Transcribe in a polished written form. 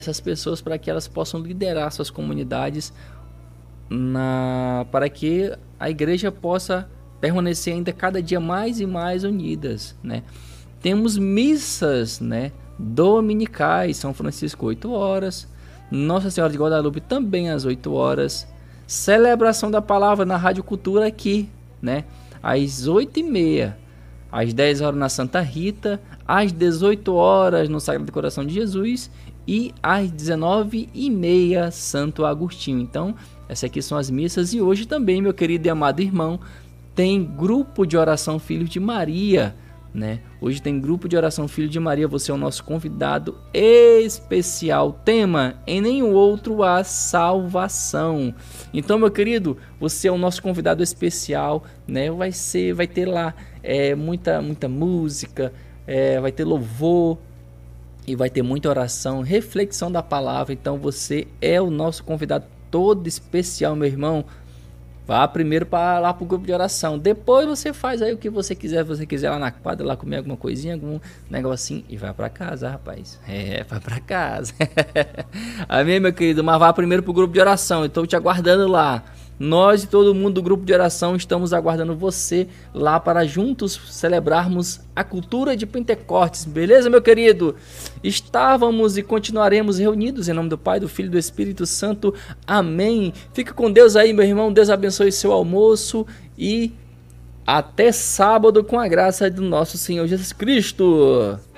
essas pessoas para que elas possam liderar suas comunidades para que a igreja possa permanecer ainda cada dia mais e mais unidas, né? Temos missas, né, dominicais, São Francisco 8 horas, Nossa Senhora de Guadalupe também às 8 horas, celebração da palavra na Rádio Cultura aqui, né, às 8h30, às 10 horas na Santa Rita, às 18 horas no Sagrado Coração de Jesus e às 19h30 Santo Agostinho. Então, essas aqui são as missas. E hoje também, meu querido e amado irmão, tem grupo de oração Filhos de Maria, né? Hoje tem grupo de oração Filho de Maria. Você é o nosso convidado especial. Tema: em nenhum outro há salvação. Então, meu querido, você é o nosso convidado especial, né? Vai ter lá muita música, vai ter louvor e vai ter muita oração, reflexão da palavra. Então, você é o nosso convidado todo especial, meu irmão. Vá primeiro lá pro grupo de oração. Depois você faz aí o que você quiser. Se você quiser lá na quadra, lá comer alguma coisinha, algum negocinho. E vai pra casa, rapaz. Vai pra casa. Amém, meu querido? Mas vá primeiro pro grupo de oração. Eu tô te aguardando lá. Nós e todo mundo do grupo de oração estamos aguardando você lá para juntos celebrarmos a cultura de Pentecostes. Beleza, meu querido? Estávamos e continuaremos reunidos em nome do Pai, do Filho e do Espírito Santo. Amém. Fique com Deus aí, meu irmão. Deus abençoe seu almoço e até sábado com a graça do nosso Senhor Jesus Cristo.